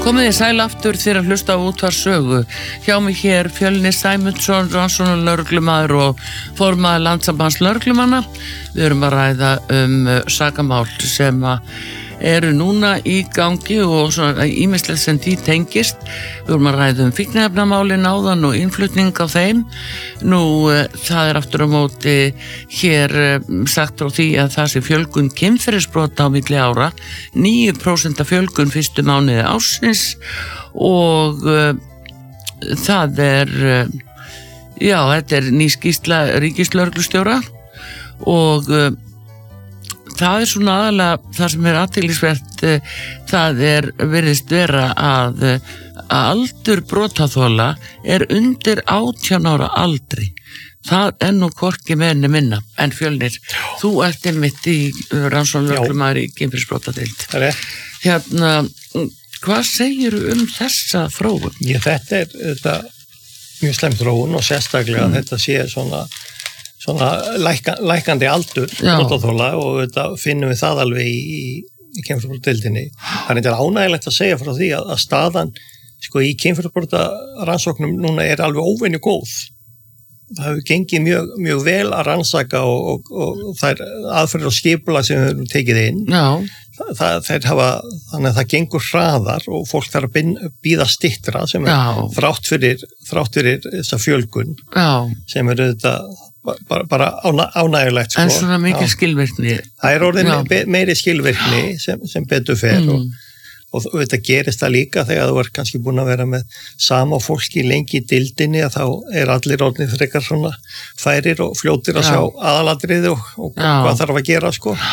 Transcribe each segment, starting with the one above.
Komið þið sæl aftur þegar að hlusta á útvarpssögu. Hjá mig hér Fjölnir Sæmundsson, rannsóknarlögreglumaður og formaður Landssambands lögreglumanna. Við erum að ræða sakamál sem eru núna í gangi og svona ýmislegt sem því tengist. Við erum að ræða fíkniefnamálin áðan og innflutning á þeim. Nú, það er aftur á móti hér sagt frá því að það sé fjölgun kynferðisbrota á milli ára, 9% fjölgun fyrstu mánuði ársins og það er, þetta er ný skýrsla ríkislögreglustjóra og það er svona aðalega það sem er athyglisvert, það er virðist vera að aldur brotaþola er undir 18 ára aldri. Það er nú hvorki meira né minna. En Fjölnir, þú ert einmitt í rannsóknarlögreglumaður í kynferðisbrotadeild. Það er. Hérna, hvað segirðu þessa þróun? Þetta er þetta mjög slæm þróun og sérstaklega þetta sé svona lækandi aldur brotaþola og þetta finnum við það alveg í kynferðisbrotadeildinni. Það er ánægilegt að segja frá því að staðan í kynferðisbrotarannsóknum núna er alveg óvenju góð. Það hefur gengið mjög vel að rannsaka og þær aðferðir og skipulag sem við höfum tekið inn. Þannig að það gengur hraðar og fólk þarf að bíða styttra sem er þrátt fyrir þessa fjölgun sem er bara ánægulegt. En svona mikið skilvirkni. Það er orðin meiri skilvirkni sem betur fer og þetta gerist það líka þegar þú ert kannski búin að vera með sama fólki lengi í deildinni að þá er allir orðnir frekar svona færir og fljótir að sjá aðalatriði og hvað þarf að gera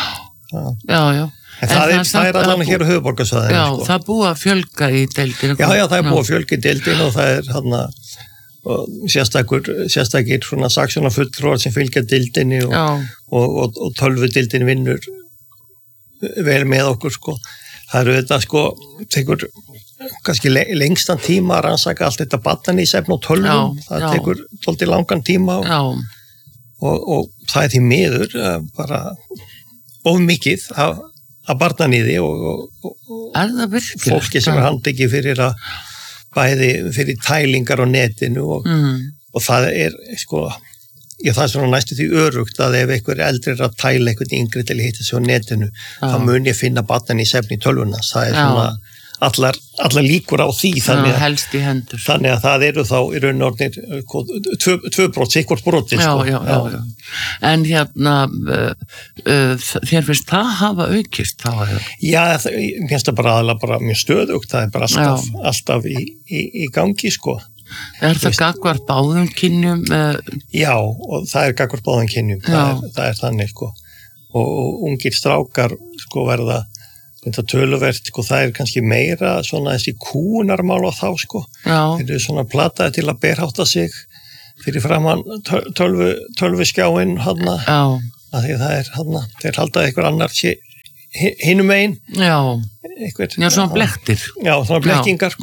En það er allan hér á höfuðborgarsvæðinu það er búið að fjölga í deildinu. Það er búið að fjölga í deildinu og það er sérstakir svona saksóknarfulltrúar sem fylgja deildinni og tölvudeildin vinnur vel með okkur Það eru þetta tekur kannski lengstan tíma að rannsaka allt þetta barnaníðsefni og tölvum. Það tekur svolítið langan tíma og það er því miður bara of mikið að barnaníði og fólki sem er handtekið fyrir að bæði fyrir tælingar á netinu og það er það er svona næstu því örugt að ef einhver eldri er að tæla einhvern yngri til að hitta sig á netinu þá mun ég finna barnaníðsefni í tölvuna. Það er svona allar líkur á því helst í hendur. Þannig að það eru þá í raun og orðnir tvö brot, sikkvort broti. En hérna þér finnst það hafa aukist? Mér finnst það bara mjög stöðugt, það er bara alltaf í gangi Er það gagvart báðum kynjum? Já, og það er gagvart báðum kynjum, það er þannig og ungir strákar verða þetta töluvert, það er kannski meira svona þessi kúnarmál á þá þeir eru svona plataði til að berhátta sig fyrir framan tölvuskjáin að því það er þeir halda einhver annar hinum megin svona blektir svona blekkingar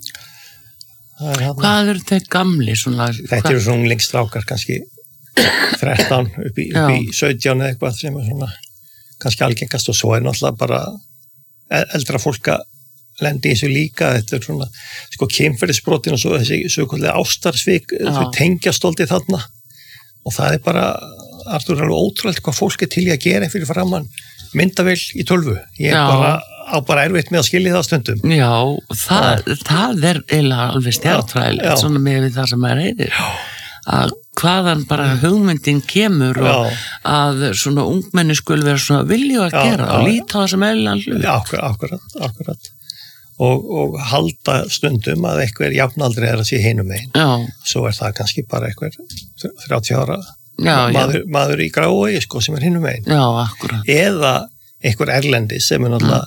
Hvað eru þeir gamli? Þetta eru svona unglingsstrákar kannski 13 upp í 17 eða eitthvað sem er svona kannski algengast og svo er náttúrulega bara eldra fólk að lendi í þessu líka. Þetta er svona kynferðisbrotin og svo þessi svokallaða ástarsvik þau tengjast stoltið þarna og það er bara alveg ótrúlegt hvað fólk er til í að gera fyrir framann myndavél í tölvu. Ég er bara erfitt með að skilja það stundum. Það er eiginlega alveg stjartfræðilegt svona með það sem maður heyrir að hvaðan bara hugmyndin kemur og að svona ungmenni skuli vera svona vilju að gera og líta það sem eðlilegan hlut. Akkurat. Og halda stundum að einhver jafnaldri er að sé hinum megin. Svo er það kannski bara einhver 30 ára maður í grái sem er hinum megin. Akkurat. Eða einhver erlendi sem er náttúrulega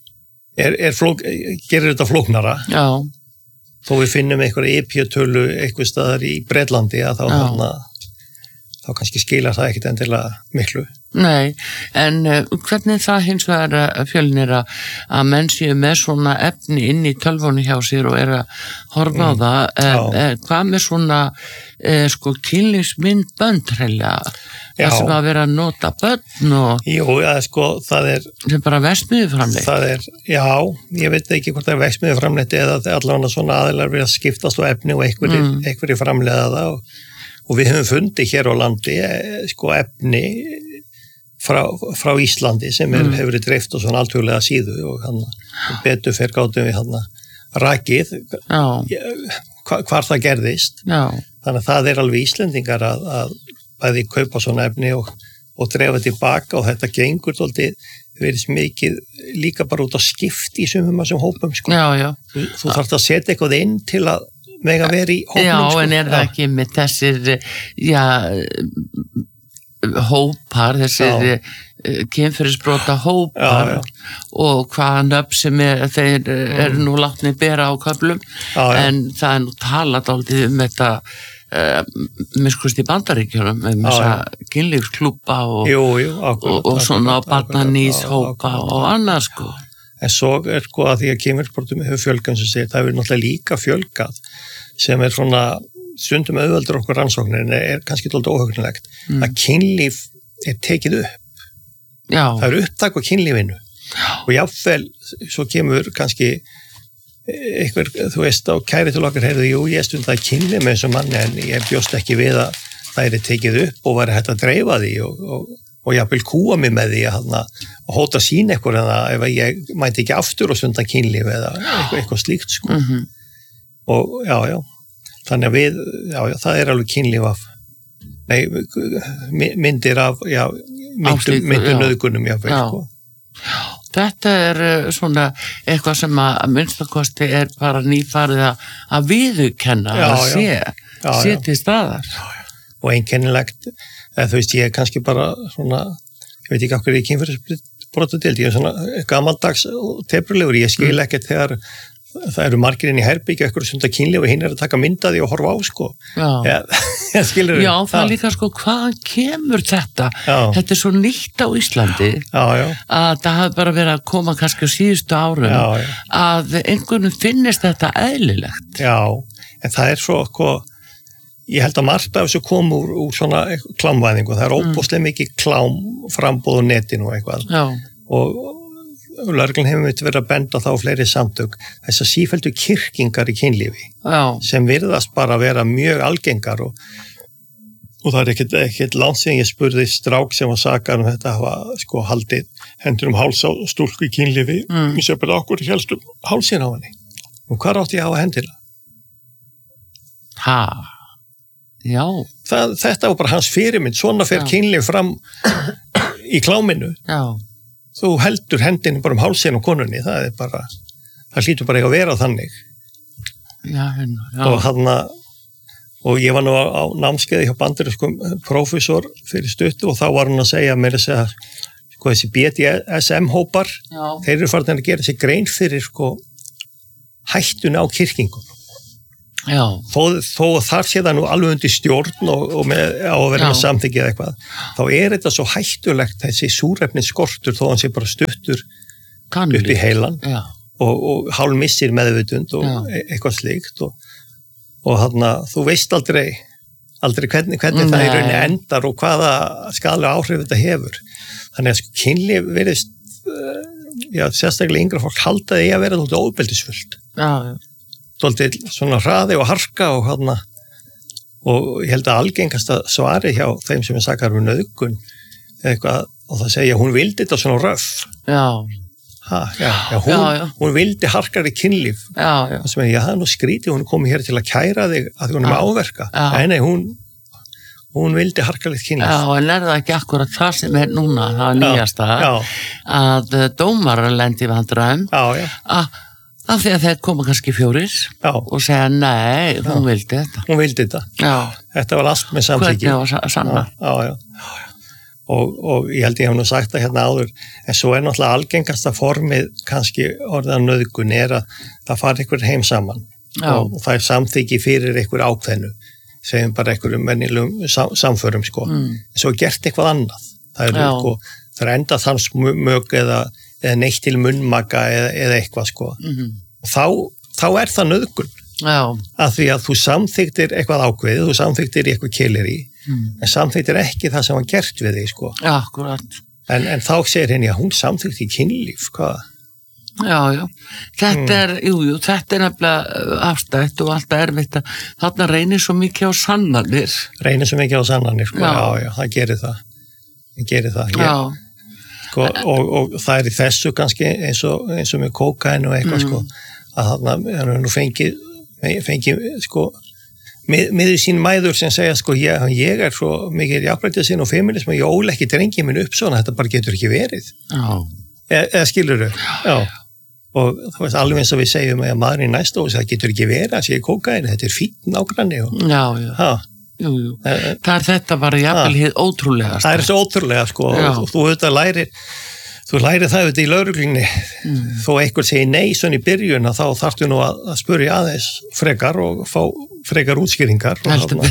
gerir þetta flóknara þó við finnum einhverja IP-tölu eitthvað staðar í Bretlandi að þá kannski skilar það ekkit endilega miklu. Nei, en hvernig það hins vegar Fjölnir að menn séu með svona efni inn í tölvunni hjá sér og að horfa á það, hvað með svona kynlífsmyndbönd hreinlega? það sem að vera að nota börn og Jú, sko, það er bara verksmiðjuframleitt. Það já, ég veit ekki hvort það er verksmiðjuframleitt eða allavega svona aðilar við að skiptast á efni og einhverjir framleiða það og við höfum fundið hér á landi sko efni frá Íslandi sem hefur verið dreift á svona alþjóðlega síðu og betur fyrir gátum við rakið hvar það gerðist. Já. Þannig að það er alveg Íslendingar að bæði kaupa svona efni og drefa tilbaka og þetta gengur þóldi verið mikið líka bara út á skipti í sumum þessum hópum sko. Já. Þú þarft að setja eitthvað inn til að mega verið í hópum. Já, sko. En er það ekki með þessir hópar, þessir kynferðisbrota hópar og hvaða nöfn sem þeir eru nú látni bera á köflum en það er nú talað aldrei þetta miskust í Bandaríkjunum þessa kynlífsklúbba og svona barnanýshópa og annað sko. En svo sko að því að kynferðisbrotum hefur fjölgað sem segir, það hefur náttúrulega líka fjölgað sem svona stundum auðveldur okkur rannsóknir en kannski dálítið óhugnilegt að kynlíf tekið upp. Já. Það eru upptak á kynlífinu og jáfnvel svo kemur kannski einhver, þú veist, á kæri til okkar heyrðu, jú, ég stundaði kynlíf með þessum manni en ég bjóst ekki við að það tekið upp og væri hægt að dreifa því og jáfnvel kúa mig með því að hóta sín eitthvað en ef ég mæti ekki aftur og stunda kynlíf eða eitthvað slíkt sko. Og já, þannig að við, það er alveg kynlíf af myndir af, myndir nauðgunum jáfnvel sko. Þetta er svona eitthvað sem að minnstakosti er bara nýfarið að viðurkenna að sé til staðar. Og einkennilegt, þú veist, ég er kannski bara svona, ég veit ekki af hverju ég kynferðisbrotadeild, ég er svona gamaldags og teprulegur, ég skil ekkert þegar það eru margir inn í herbyggja eitthvað sem kynlíf og hinn að taka myndaði og horfa á sko. Já, skilur Já, það er líka sko, hvaðan kemur þetta? Þetta er svo nýtt á Íslandi að það hafi bara verið að koma kannski á síðustu árum að einhvernum finnist þetta eðlilegt. Já, en það er svo sko, ég held að margt af þessu kom úr svona klámvæðingu, það er óbúslega mikið klám frambóð á netinu og eitthvað. Já. Og lögreglan hefur myndi verið að benda þá fleiri samtök þess að sífelldu kyrkingar í kynlífi sem virðast bara að vera mjög algengar og það er ekkert langt síðan ég spurði strák sem var sakar þetta hafa sko haldið hendur háls á stúlku í kynlífi ég sé bara okkur helst hálsin á henni og hvað átti ég að hafa hendina? Já. Þetta var bara hans fyrirmynd, svona fer kynlíf fram í kláminu. Já. Þú heldur hendinu bara hálsin á konunni, það hlýtur bara ekki að vera þannig. Já. Og ég var nú á námskeiði hjá bandarískum prófessor fyrir stuttu og þá var hann að segja mér sko, þessi BDSM-hópar, þeir eru farin að gera sér grein fyrir sko, hættuna á kyrkingum. Já. Þó þar sé það nú alveg undir stjórn og á að vera með samþykki eða eitthvað, þá er þetta svo hættulegt þessi súrefnisskortur þó hann sé bara stuttur upp í heilan og hálf missir meðvitund og eitthvað slíkt og þú veist aldrei hvernig það í rauninni endar og hvaða skaðlega áhrif þetta hefur. Þannig að kynlíf virðist, sérstaklega yngra fólk haldaði að vera þóttu óbeldisfullt. Já. Svolítið svona hraði og harka og ég held að algengasta svari hjá þeim sem sakar nauðgun eitthvað og það segja hún vildi þetta svona röff. Hún vildi harkari kynlíf. Það sem það er nú skrítið, hún kom hér til að kæra þig að hún er með áverka. Nei, hún vildi harkarlegt kynlíf. Já, en er það ekki akkurat það sem er núna, það er nýjasta, að dómarar lendi vandræðum af því að þeir koma kannski 4 og segja nei, hún vildi þetta. Hún vildi þetta. Já. Þetta var allt með samþykki. Hvernig var sanna? Já. Og ég held ég hef nú sagt það hérna áður, en svo er náttúrulega algengasta formið kannski orðan nauðgun er að það fari einhver heim saman og það er samþykki fyrir einhver ákveðnu, segjum bara einhverjum mennilegum samförum sko. Svo gert eitthvað annað. Það er enda þanns mög eða neitt til munnmaka eða eitthvað sko. Þá er það nauðgun af því að þú samþyktir eitthvað ákveðið, þú samþyktir eitthvað keilir í en samþyktir ekki það sem var gert við því, sko. Akkurat. En þá segir henni að hún samþykti kynlíf, hvað? Já. Þetta þetta nefnilega afstætt og alltaf erfitt að þarna reynir svo mikið á sannanir. Sko, já, það gerir það. Já. Sko, og það í þessu kannski eins og með kókain og eitthvað, sko, að þarna nú fengi sko, með sín mæður sem segja, sko, ég svo mikið jafnrættisinn og feminism og ég ól ekki drengi minn upp svona, þetta bara getur ekki verið. Já. Eða skilurðu? Já. Og það veist alveg eins og við segjum að maðurinn í næsta og það getur ekki verið að sé kókain, þetta fínn nágranni. Já. Jú. Það þetta bara jafnvel hið ótrúlegast. Það svo ótrúlega, sko, og þú auðvitað lærir það auðvitað í lögreglunni. Þó einhver segir nei svona í byrjun þá þarftu nú að spyrja aðeins frekar og fá frekar útskýringar.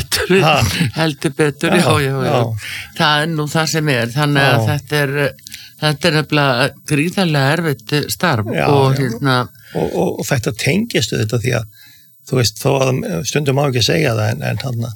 Heldur betur, já. Það nú það sem þannig að þetta er nefnilega gríðarlega erfitt starf. Og þetta tengist þetta því að þú veist, þó að stundum má ekki segja það en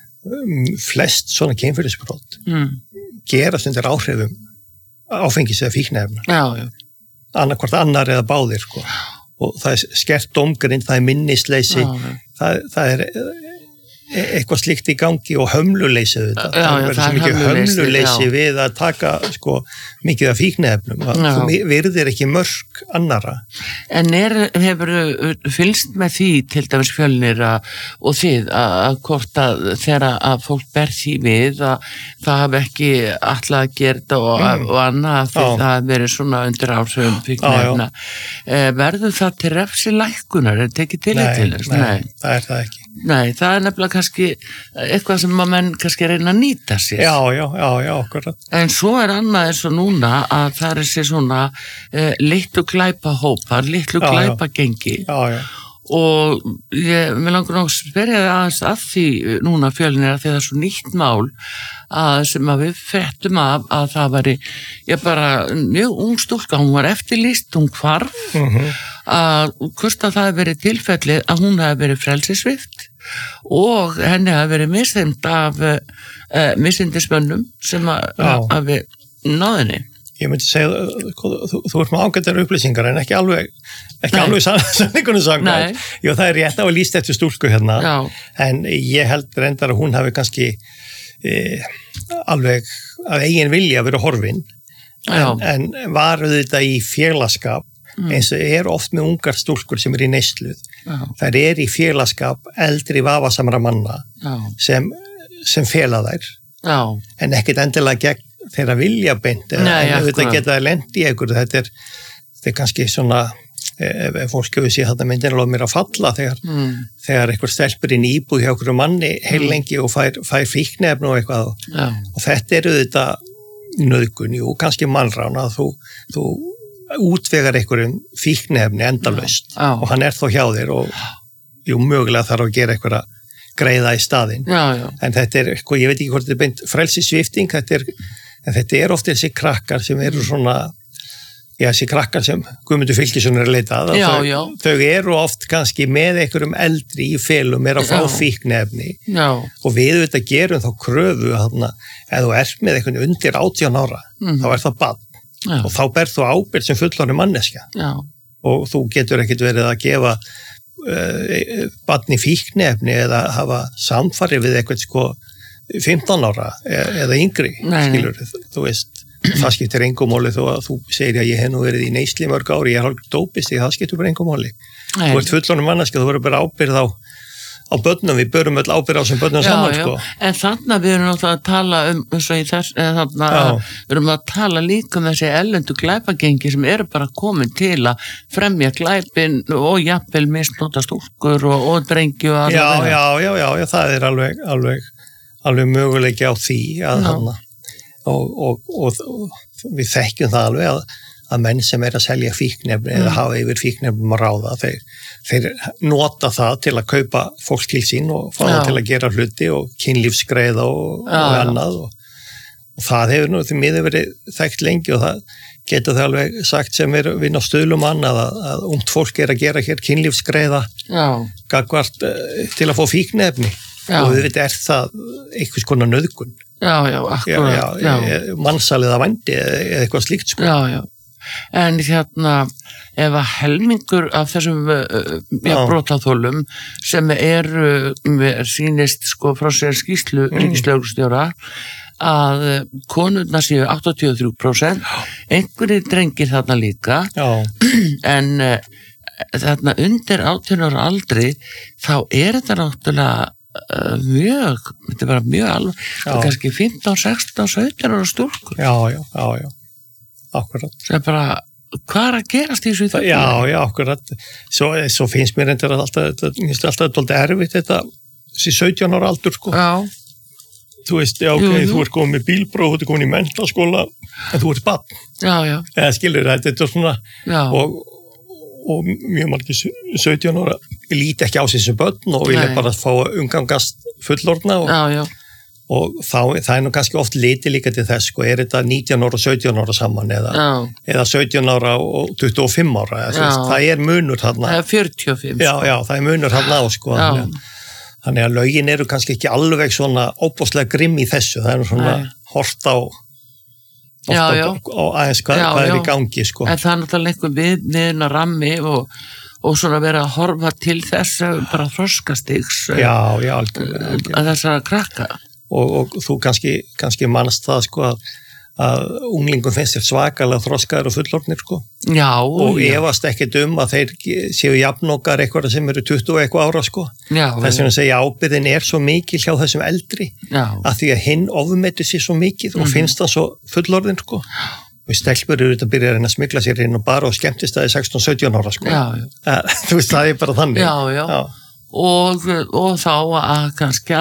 flest svona kynferðisbrot gerast undir áhrifum áfengis eða fíkniefna. Já. Annarkvort annar eða báðir, sko. Og það skert dómgrind, það minnisleysi, það eitthvað slíkt í gangi og hömluleysi þetta. Það verður svo mikið hömluleysi við að taka, sko, mikið af fíkniefnum. Þú virðir ekki mörk annara. En hefur fylgst með því til dæmis Fjölnir og þið að hvort að þegar að fólk ber því við að það hafi ekki alltaf að gera þetta og annað því það hafi verið svona undir áhrifum fíkniefna. Verður það til refsilækkunar? Er tekið til þess? Nei, það er það ekki. Nei, það er nefnilega kannski eitthvað sem að menn kannski reyna að nýta sér. Já, akkurat. En svo annað eins og núna að það er sér svona litlu glæpahópar, litlu glæpagengi. Já. Og mér langar að spyrja aðeins að því núna Fjölnir að því það er svo nýtt mál sem að við fréttum af að það væri, bara mjög ung stúlka, hún var eftirlýst, hún hvarf, að hvort að það hefði verið tilfelli að hún hefði verið frelsisvipt og henni hefði verið misþyrmt af misindismönnum sem að við náðinni. Ég myndi segja, þú ert með ágættar upplýsingar en ekki alveg sannleikunum samkvæmt. Jú, það er rétt á að lýst eftir stúlku hérna. Já. En ég held reyndar að hún hafi kannski alveg af eigin vilja verið horfin en var auðvitað í félagskap eins og oft með ungar stúlkur sem í neyslu. Það í félagskap eldri vafasamra manna sem fela þær en ekkert endilega gegn þeirra vilja beint en auðvitað geta lent í einhverju. Þetta er kannski svona ef fólk hefur séð þetta myndin alveg mér að falla þegar einhver stelpur inn í íbúð hjá einhverju manni heilengi og fær fíkniefni og eitthvað og þetta auðvitað nauðgun, kannski mannrán að þú útvegar einhverjum fíkniefni endalaust og hann þó hjá þér og mögulega þarf að gera einhverja greiða í staðinn. En þetta sko, ég veit ekki hvort þetta beint frelsissvipting, en þetta oft þessi krakkar sem svona þessi krakkar sem Guðmundur Fylkisson að leita að þau oft kannski með einhverjum eldri í felum að fá fíkniefni og við auðvitað gerum þá kröfu að ef þú með einhvern undir 18 ára þá það barn og þá ber þú ábyrgð sem fullorðin manneskja og þú getur ekkert verið að gefa barni fíkniefni eða hafa samfarið við eitthvað sko 15 ára eða yngri, skilur þú veist. Það skiptir engum máli þó að þú segir að ég hef nú verið í neysli mörg ári, ég hálf dópist, það skiptir bara engum máli. Þú ert fullorðin manneskja, þú verður bara ábyrgð á börnum, við börum öll ábyrgð á sem börnum saman, sko. En þannig að við erum náttúrulega að tala við erum að tala líka um þessi erlendu glæpagengi sem eru bara komin til að fremja glæpin og jafnvel misnota stúlkur og drengi og alveg. Já, það alveg möguleiki á því að og við þekkjum það alveg að menn sem að selja fíkniefni eða hafa yfir fíkniefnum að ráða, þeir nota það til að kaupa fólk til sín og fá það til að gera hluti og kynlífsgreiða og annað og það hefur nú því miður verið þekkt lengi og það getur það alveg sagt sem við ná stöðlum annað að ungt fólk að gera hér kynlífsgreiða gagvart til að fá fíkniefni og það einhvers konar nauðgun. Já, akkurat. Mansalið að vændi eða eitthvað slíkt, sko. Já. En ef að helmingur af þessum brotaþolum sem sýnist sko frá sér skýrslu ríkislögreglustjóra að konurnar séu 83%, einhverjir drengir þarna líka, en þarna undir 18 ára aldri þá þetta náttúrulega þetta er bara mjög alveg, kannski 15, 16, 17 ára stúlkur. Já, akkurat. Það er bara, hvað að gerast í þessu í þetta? Já, akkurat. Svo finnst mér endur alltaf doldið erfitt þessi 17 ára aldur, sko. Já. Þú veist, þú ert komin með bílpróf, þú ert komin í menntaskóla, en þú ert barn. Já. Eða skilur þetta svona, og mjög margir 17 ára líti ekki á sig sem börn og vilja bara fá umgangast fullorðna og það nú kannski oft litið líka til þess, sko, þetta 19 ára og 17 ára saman eða 17 ára og 25 ára, það munur þarna. Það 45. Já, það munur þarna á, sko. Þannig að lögin eru kannski ekki alveg svona óbúslega grimm í þessu, það svona hort á aðeins hvað í gangi, sko. En það náttúrulega einhver viðmiðna rammi og svona vera að horfa til þess bara þroskastigs að þessara krakka. Og þú kannski manst það, sko, að unglingum finnst þér svakalega þroskaður og fullorðnir, sko. Og efast ekkert að þeir séu jafnokkar eitthvað sem eru 20 eitthvað ára, sko. Þess vegna segja ábyrðin svo mikil hjá þessum eldri að því að hinn ofmetur sér svo mikið og finnst það svo fullorðin, sko. Og stelpur eru þetta að byrja að smygla sér inn og bara og skemmtist það 16-17 ára, sko. Þú veist, það bara þannig. Og þá að kannski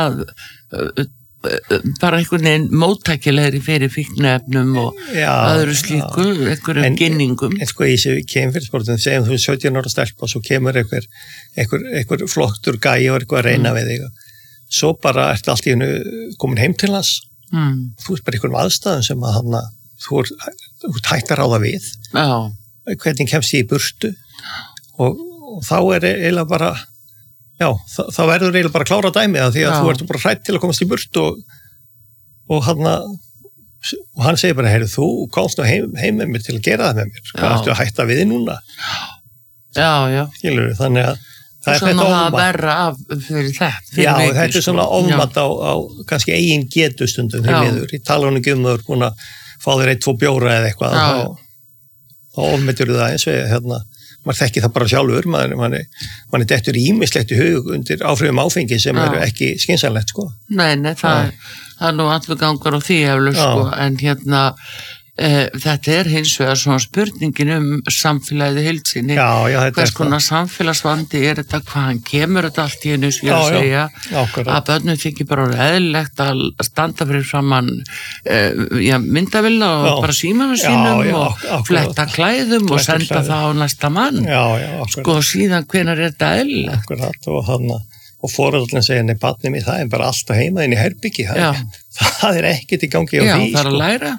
bara einhvern veginn móttækilegri fyrir fíkniefnum og öðru slíku, einhverjum ginningum. En sko, í þessu kemfyrirsportum, segjum þú 17 ára stelp og svo kemur einhver flottur gæi og eitthvað að reyna við þig. Svo bara ertu allt í hennu komin heim til hans. Þú ert bara einhverjum aðstæðum sem að þú ert hægt að ráða við. Hvernig kemst ég í burtu og þá eiginlega bara það verður eiginlega bara að klára dæmið að því að þú ert bara hrætt til að komast í burt og hann segir bara, heyrðu, þú komst nú heim með mér til að gera það með mér. Hvað ertu að hætta við þig núna? Já. Skilur, þannig að það er þetta ofmat. Það verra af fyrir þetta. Þetta er svona ofmat á kannski eigin getu stundum því miður. Í talanum að búin að fá þér 1-2 bjóra eða eitthvað, þá ofmetur það eins og maður þekki það bara sjálfur, mann dettur ýmislegt í hug undir áhrifum áfengi sem eru ekki skynsamlegt, sko. Nei, það er nú allur gangur á því eflaust, sko, en þetta er hins vegar svona spurningin samfélagið heild sinni. Hvers konar samfélagsvandi þetta, hvaðan kemur þetta allt í hennu, ég að segja, að börnum þykir bara eðlilegt að standa fyrir framann myndavilla og bara símanum sínum og fletta klæðum og senda það á næsta mann. Sko, síðan hvenær þetta eðlilegt? Akkurat, og foreldrarnir segja, nei, barnið mitt, það er bara alltaf heima inn í herbyggi, það er ekkert í gangi á því. Það er að læra.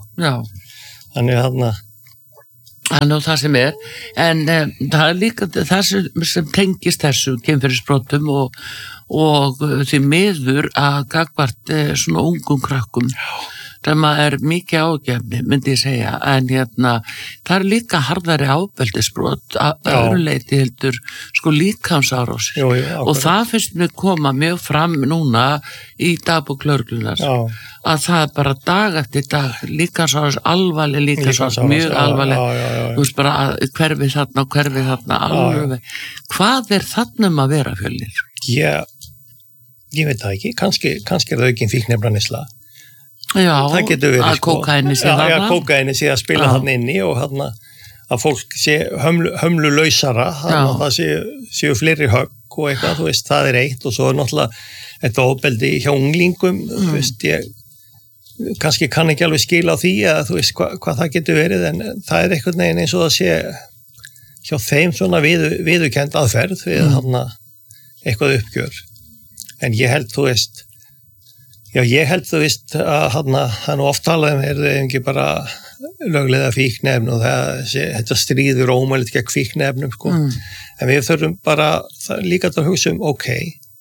Þannig það sem en það er líka það sem tengist þessu kynferðisbrotum og því miður að gagnvart svona ungum krakkum sem er mikið ágefni, myndi ég segja, en það er líka harðari ábeldisbrot að öðru leyti heldur sko líkamsárásir og það finnst mér koma mjög fram núna í dagbók lögreglunnar að það er bara dag eftir dag líkamsárás, alvarleg líkamsárás, mjög alvarleg, þú veist bara hverfi þarna alveg. Hvað er þarna að vera, Fjölnir? Ég veit það ekki, kannski er það ekki fíkniefnaneysla. Það getur verið, að kókaini sé þarna. Kókaini sé að spila þarna inni og að fólk sé hömlu lausara, það séu fleiri högg og eitthvað, þú veist, það er eitt og svo er náttúrulega þetta ofbeldi hjá unglingum, þú veist, ég kannski kann ekki alveg skila á því að þú veist hvað það getur verið, en það er einhvern veginn eins og það sé hjá þeim svona viðurkennd aðferð við eitthvað uppgjör. En ég held, þú veist, þú veist að það nú oft talað er það ekki bara lögleiða fíkniefni og þetta stríður ómælit gegn fíkniefnum, sko. En við þurfum bara líka að hugsa ok,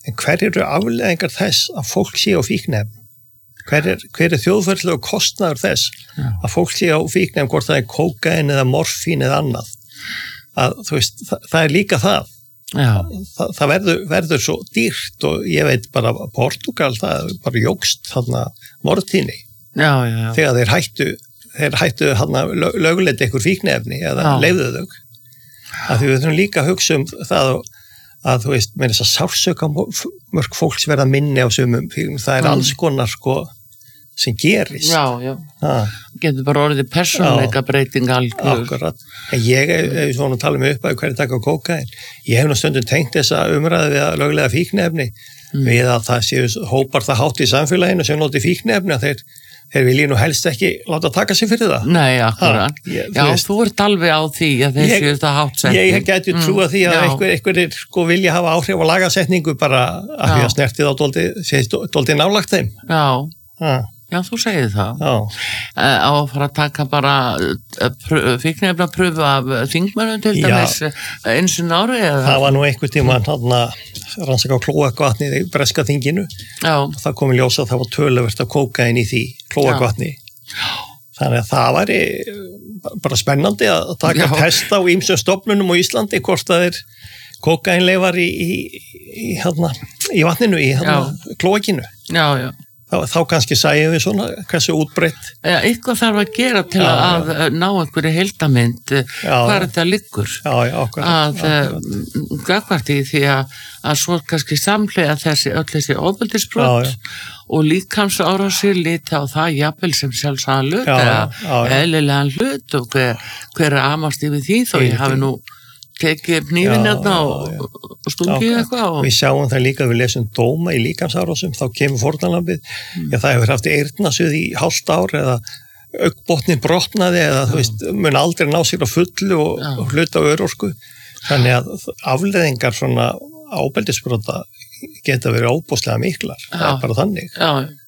en hver eru afleiðingar þess að fólk sé á fíkniefnum? Hver þjóðferðlegu kostnaður þess að fólk sé á fíkniefnum, hvort það kókaín eða morfín eða annað? Að, þú veist, það líka það. Það verður svo dýrt og ég veit bara Portúgal, það bara jógst þarna morðtíðni. Þegar þeir hættu þarna lögleita ykkur fíkniefni eða leyfðu þau. Að því við þurfum líka að hugsa það að þú veist, með þess að sársauka mörg fólks verða minni á sumum fíknum, það alls konar sko sem gerist. Getur bara orðið persónuleika breyting algjör. Akkurat. En ég svona tala mig upp að hverju taka kókaín. Ég hef nú stundum tengt þessa umræðu við að löglega fíkniefni við að það séu hópar það hátt í samfélaginu sem noti fíkniefni að þeir vilja nú helst ekki láta taka sig fyrir það. Nei, akkurat. Þú ert alveg á því að þeir séu það háttsetning. Ég gæti trúa því að einhverjir sko vilja hafa áhrif á lagasetningu bara að því að snertið á dóldi nálagt þeim. Já, þú segir það. Á að fara að taka bara fíkniefna pröfu af þingmönnum til dæmis eins og ári eða? Það var nú einhvern tíma rannsaka á klóakvatnið í breska þinginu. Það kom í ljós að það var töluvert af kókaín í því klóakvatni. Þannig að það væri bara spennandi að taka test á ýmsum stofnunum á Íslandi hvort það kókaínleifar í vatninu, í klóakinu. Þá kannski sæjum við svona hversu útbreytt. Eitthvað þarf að gera til að ná einhverju heildamynd hvað þetta liggur. Gagvart í því að svo kannski samhliða öll þessi ofbeldisbrot og líkamsárásir líta á það jafnvel sem sjálfsagðan hlut eða eðlilegan hlut og hver amast yfir því þó ég hafi nú tekið hnífinn hérna og stungið eitthvað. Við sjáum það líka, við lesum dóma í líkamsárásum, þá kemur fórnarlambið, það hefur haft eyrnasuð í hálft ár eða augnbotnin brotnaði eða þú veist, mun aldrei ná sér á fullu og hluta á örorku. Þannig að afleiðingar svona ábeldisbrota geta verið óbúslega miklar. Það bara þannig.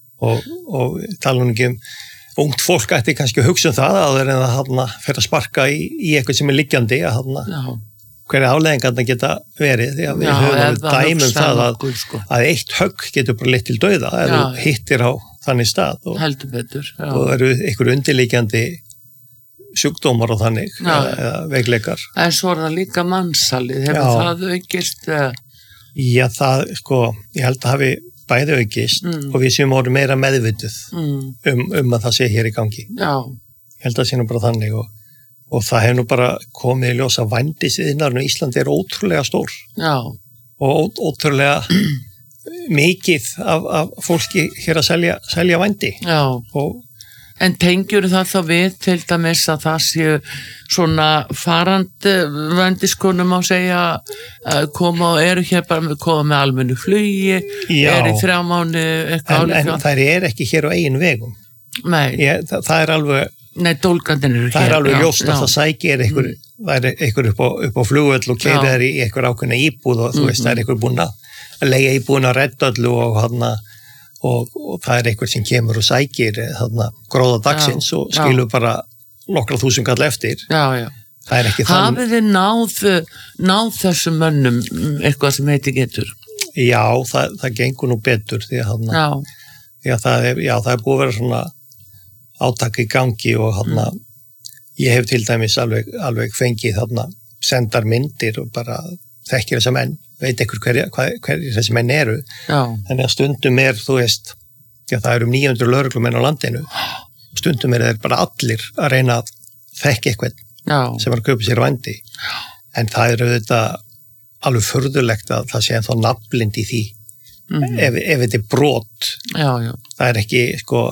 Og tala nú ekki ungt fólk ætti kannski að hugsa það áður en það fer að sparka í eitthvað sem liggjandi hverja afleiðingarna geta verið því að við höfum dæmum það að eitt högg getur bara leitt til dauða ef þú hittir á þannig stað og eru einhver undirliggjandi sjúkdómar og þannig eða veikleikar. En svo það líka mannsalið, hefur það aukist? Já, það ég held að hafi bæði aukist og við séum orðið meira meðvituð að það sé hér í gangi. Ég held að það sé nú bara þannig og það hefur nú bara komið í ljós að vændisiðnaðurinn á Íslandi ótrúlega stór og ótrúlega mikið af fólki hér að selja vændi. En tengjur það þá við til dæmis að það séu svona farandi vændiskonum á segja koma og eru hér bara koma með almennu flugi, eru í 3 mánuði eitthvað en þær ekki hér á eigin vegum. Nei. Það alveg dólgandinn eru hér. Það alveg ljóst að það sækir einhver upp á flugvöll og keyrir þær í einhver ákveðna íbúð og þú veist, það einhver búin að leigja íbúðin að redda öllu og það einhver sem kemur og sækir gróða dagsins og skilur bara nokkra þúsund kall eftir. Það ekki þannig. Hafið þið náð þessum mönnum eitthvað sem heiti getur? Já, það gengur nú betur því að það er búið að vera svona átak í gangi og ég hef til dæmis alveg fengið sendar myndir og bara þekkir þessa menn, veit ekkur hverjir þessi menn eru. Þannig að stundum þú veist, það eru 900 lögreglumenn á landinu og stundum þeir bara allir að reyna að þekka eitthvað sem var að kaupa sér vændi. En það er auðvitað alveg furðulegt að það sé ennþá nafnblind í því ef þetta er brot. Það er ekki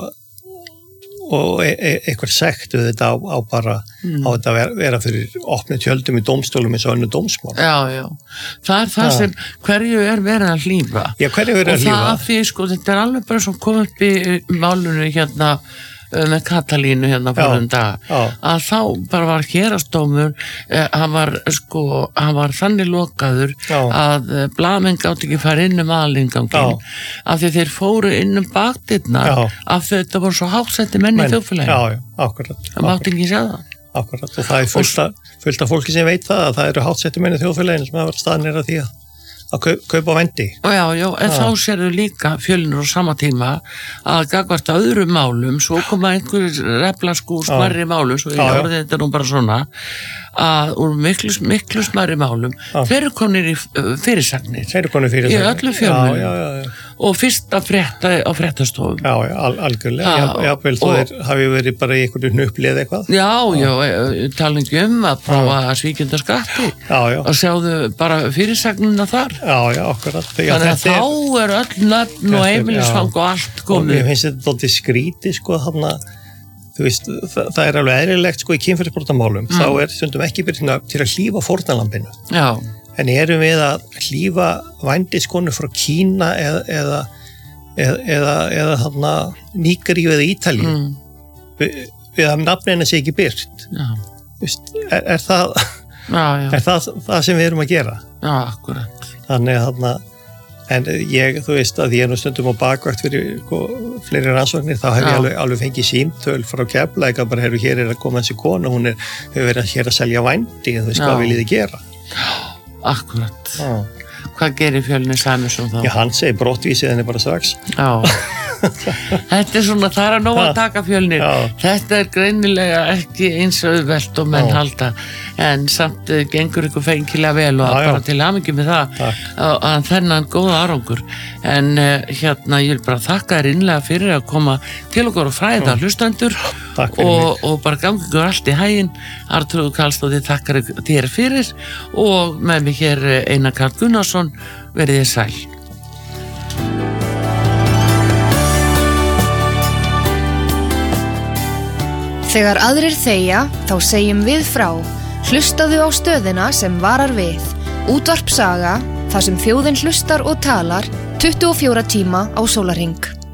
og eitthvað sekt þetta á bara á þetta að vera fyrir opnu tjöldum í dómstólum eins og önnur dómsmál. Það er það sem hverju er verið að hlífa. Hverju er verið að hlífa? Og það því þetta er alveg bara svo kom upp í málunni hérna með Katalínu hérna fyrir dag að þá bara var hérastómur hann var þannig lokaður að blaðmenn gátt ekki fara inn aðalinganginn af því þeir fóru inn bakdyrnar af því þetta voru svo háttsetti menn í þjóðfélaginu. Akkurat. Það mátti ekki sjá það. Akkurat og það er fullt af fólki sem veit það að það eru háttsetti menn í þjóðfélaginu sem hafa staðnir að því að kaupa vændi. Já, en þá sérðu líka Fjölnir á sama tíma að gagvart öðrum málum, svo koma einhver reflaskúr smærri málum, svo ég orði þetta nú bara svona, að úr miklu smærri málum, þeir eru konir í fyrirsagnir. Þeir eru konir í fyrirsagnir. Í öllu fjölmiðlum. Og fyrsta frétta á fréttastofum. Já, algjörlega. Jafnvel þó þeir hafi verið bara í einhverju hnupplið eitthvað. Já, talingi að prófa að svíkjunda skatti. Og sjáðu bara fyrirsagnina þar. Já, akkurat. Þannig að þá er öll nöfn og heimilisfang og allt komið. Og ég finnst þetta dálítið skrítið, sko, þarna, þú veist, það er alveg eðlilegt, sko, í kynferðisbrotamálum. Þá er stundum ekki byrjun til að hlífa fórnarlambinu. Já. En erum við að hlífa vændiskonu frá Kína eða þarna Nígeríu eða Ítalíu við að nafni hennar sé ekki birt. Er það sem við erum að gera? Já, akkurat. Þannig að þarna, en þú veist að ég nú stundum á bakvakt fyrir fleiri rannsóknir, þá hef ég alveg fengið símtöl frá Keflavík að bara hér er að koma þessi kona, hún hefur verið hér að selja vændi, þú veist, hvað viljið þið gera? Akkurat. Hvað gerir Fjölnir Sæmundsson þá? Já, hann segir brottvísið henni bara strax. Já. Þetta er svona, það er að nóg að taka Fjölnir. Þetta er greinilega ekki eins auðvelt og menn halda, en samt gengur ykkur fengilega vel og bara til hamingju með það að þennan góða árangur. En ég vil bara þakka þér innlega fyrir að koma til okkur og fræða hlustendur og bara gangi ykkur allt í haginn. Arnþrúður Karlsdóttir þakkar þér fyrir og með mig hér Einar Karl Gunnarsson, verið þér sæl. Þegar aðrir þegja, þá segjum við frá. Hlustaðu á stöðina sem varar við. Útvarp Saga, þar sem þjóðin hlustar og talar 24 tíma á sólarhring.